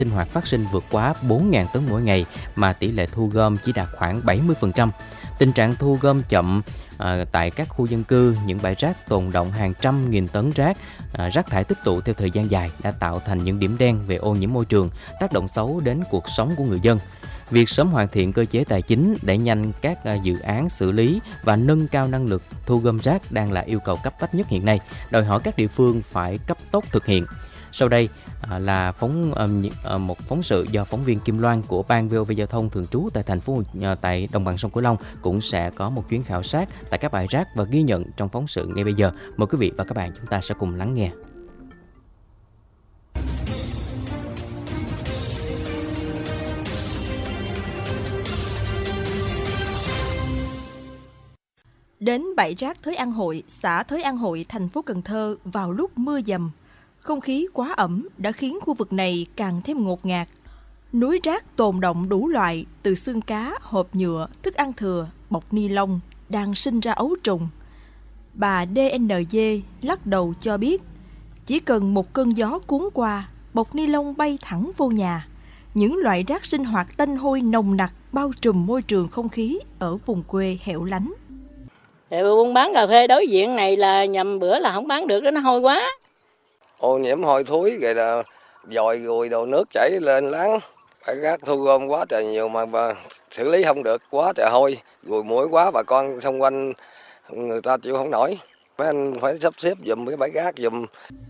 sinh hoạt phát sinh vượt quá 4.000 tấn mỗi ngày mà tỷ lệ thu gom chỉ đạt khoảng 70%. Tình trạng thu gom chậm tại các khu dân cư, những bãi rác tồn đọng hàng trăm nghìn tấn rác thải tích tụ theo thời gian dài đã tạo thành những điểm đen về ô nhiễm môi trường, tác động xấu đến cuộc sống của người dân. Việc sớm hoàn thiện cơ chế tài chính, đẩy nhanh các dự án xử lý và nâng cao năng lực thu gom rác đang là yêu cầu cấp bách nhất hiện nay, đòi hỏi các địa phương phải cấp tốc thực hiện. Sau đây là một phóng sự do phóng viên Kim Loan của Ban VOV Giao thông thường trú tại đồng bằng sông Cửu Long cũng sẽ có một chuyến khảo sát tại các bãi rác và ghi nhận trong phóng sự ngay bây giờ. Mời quý vị và các bạn chúng ta sẽ cùng lắng nghe. Đến bãi rác Thới An Hội, xã Thới An Hội, thành phố Cần Thơ vào lúc mưa dầm. Không khí quá ẩm đã khiến khu vực này càng thêm ngột ngạt. Núi rác tồn đọng đủ loại, từ xương cá, hộp nhựa, thức ăn thừa, bọc ni lông, đang sinh ra ấu trùng. Bà DNG lắc đầu cho biết, chỉ cần một cơn gió cuốn qua, bọc ni lông bay thẳng vô nhà. Những loại rác sinh hoạt tanh hôi nồng nặc bao trùm môi trường không khí ở vùng quê hẻo lánh. Buôn bán cà phê đối diện này là nhầm bữa là không bán được, nó hôi quá. Ô nhiễm hôi thối, rồi là dòi gùi đồ nước chảy lên láng. Bãi rác thu gom quá trời nhiều mà xử lý không được, quá trời hôi, gùi muỗi quá, bà con xung quanh người ta chịu không nổi. Mấy anh phải sắp xếp giùm cái bãi rác giùm.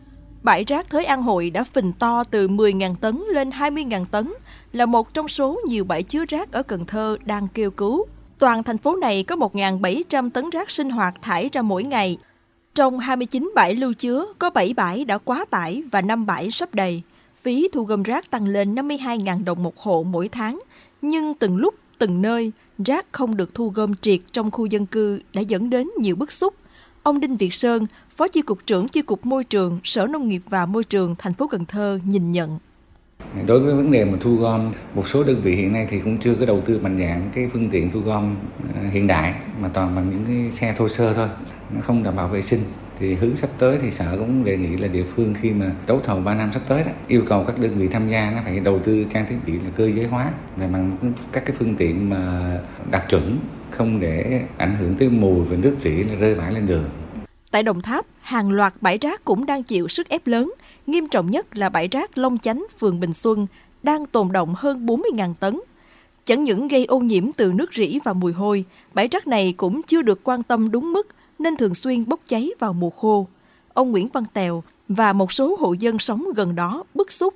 Bãi rác Thới An Hội đã phình to từ 10.000 tấn lên 20.000 tấn, là một trong số nhiều bãi chứa rác ở Cần Thơ đang kêu cứu. Toàn thành phố này có 1.700 tấn rác sinh hoạt thải ra mỗi ngày. Trong 29 bãi lưu chứa, có 7 bãi đã quá tải và 5 bãi sắp đầy. Phí thu gom rác tăng lên 52.000 đồng một hộ mỗi tháng. Nhưng từng lúc, từng nơi, rác không được thu gom triệt trong khu dân cư đã dẫn đến nhiều bức xúc. Ông Đinh Việt Sơn, Phó Chi cục trưởng Chi cục Môi trường, Sở Nông nghiệp và Môi trường thành phố Cần Thơ nhìn nhận. Đối với vấn đề mà thu gom, một số đơn vị hiện nay thì cũng chưa có đầu tư mạnh dạn cái phương tiện thu gom hiện đại mà toàn bằng những cái xe thô sơ thôi, nó không đảm bảo vệ sinh. Thì hướng sắp tới thì Sở cũng đề nghị là địa phương khi mà đấu thầu 3 năm sắp tới đó, yêu cầu các đơn vị tham gia nó phải đầu tư trang thiết bị là cơ giới hóa và bằng các cái phương tiện mà đạt chuẩn, không để ảnh hưởng tới mùi và nước rỉ là rơi vãi lên đường. Tại Đồng Tháp, hàng loạt bãi rác cũng đang chịu sức ép lớn. Nghiêm trọng nhất là bãi rác Long Chánh, phường Bình Xuân, đang tồn đọng hơn 40.000 tấn. Chẳng những gây ô nhiễm từ nước rỉ và mùi hôi, bãi rác này cũng chưa được quan tâm đúng mức nên thường xuyên bốc cháy vào mùa khô. Ông Nguyễn Văn Tèo và một số hộ dân sống gần đó bức xúc.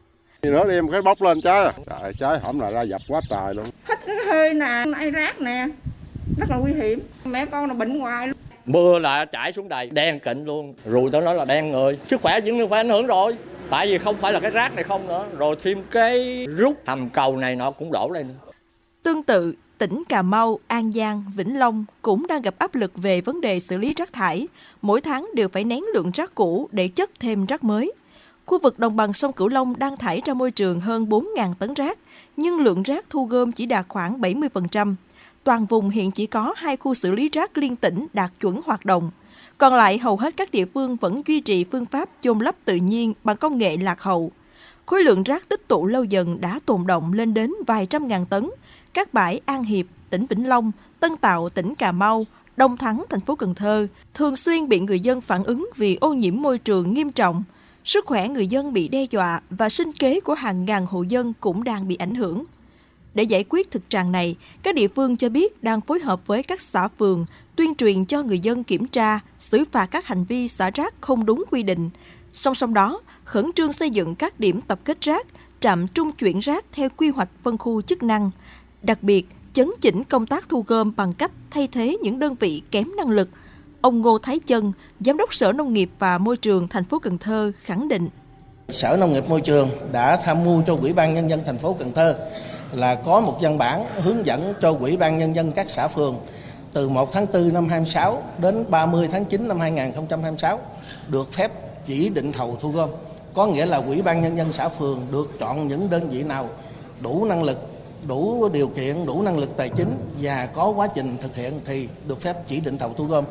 Nó đem cái bốc lên cháy, cháy hổm là ra dập quá trời luôn. Hết cái hơi nè, rác nè, rất là nguy hiểm. Mẹ con nó bệnh hoài luôn. Mưa là chảy xuống đầy, đen kịt luôn. Rồi tao nói là đen người. Sức khỏe vẫn phải ảnh hưởng rồi. Tại vì không phải là cái rác này không nữa. Rồi thêm cái rút hầm cầu này nó cũng đổ lên nữa. Tương tự, tỉnh Cà Mau, An Giang, Vĩnh Long cũng đang gặp áp lực về vấn đề xử lý rác thải. Mỗi tháng đều phải nén lượng rác cũ để chất thêm rác mới. Khu vực đồng bằng sông Cửu Long đang thải ra môi trường hơn 4.000 tấn rác, nhưng lượng rác thu gom chỉ đạt khoảng 70%. Toàn vùng hiện chỉ có 2 khu xử lý rác liên tỉnh đạt chuẩn hoạt động. Còn lại hầu hết các địa phương vẫn duy trì phương pháp chôn lấp tự nhiên bằng công nghệ lạc hậu. Khối lượng rác tích tụ lâu dần đã tồn đọng lên đến vài trăm ngàn tấn. Các bãi An Hiệp, tỉnh Vĩnh Long, Tân Tạo, tỉnh Cà Mau, Đông Thắng, thành phố Cần Thơ thường xuyên bị người dân phản ứng vì ô nhiễm môi trường nghiêm trọng. Sức khỏe người dân bị đe dọa và sinh kế của hàng ngàn hộ dân cũng đang bị ảnh hưởng. Để giải quyết thực trạng này, các địa phương cho biết đang phối hợp với các xã phường tuyên truyền cho người dân kiểm tra, xử phạt các hành vi xả rác không đúng quy định. Song song đó, khẩn trương xây dựng các điểm tập kết rác, trạm trung chuyển rác theo quy hoạch phân khu chức năng. Đặc biệt, chấn chỉnh công tác thu gom bằng cách thay thế những đơn vị kém năng lực. Ông Ngô Thái Chân, Giám đốc Sở Nông nghiệp và Môi trường thành phố Cần Thơ khẳng định. Sở Nông nghiệp Môi trường đã tham mưu cho Ủy ban Nhân dân thành phố Cần Thơ là có một văn bản hướng dẫn cho Ủy ban Nhân dân các xã phường từ 1 tháng 4 năm 2026 đến 30 tháng 9 năm 2026 được phép chỉ định thầu thu gom. Có nghĩa là Ủy ban Nhân dân xã phường được chọn những đơn vị nào đủ năng lực, đủ điều kiện, đủ năng lực tài chính và có quá trình thực hiện thì được phép chỉ định thầu thu gom.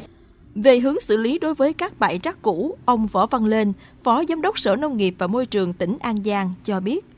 Về hướng xử lý đối với các bãi rác cũ, ông Võ Văn Lên, Phó Giám đốc Sở Nông nghiệp và Môi trường tỉnh An Giang cho biết.